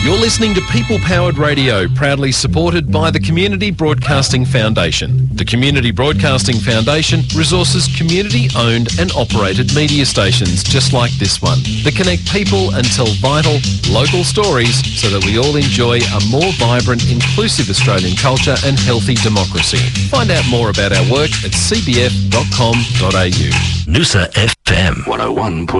You're listening to People Powered Radio, proudly supported by the Community Broadcasting Foundation. The Community Broadcasting Foundation resources community-owned and operated media stations just like this one that connect people and tell vital, local stories so that we all enjoy a more vibrant, inclusive Australian culture and healthy democracy. Find out more about our work at cbf.com.au. Noosa FM 101.9.